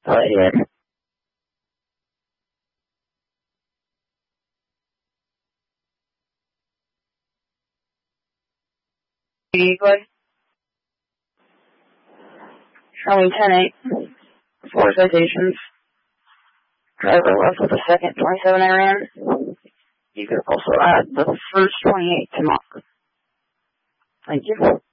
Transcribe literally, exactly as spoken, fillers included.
Go ahead. Good. Showing ten eight. Four citations. Driver left with the second twenty-seven I ran. You could also add the first twenty-eight to mark. Thank you.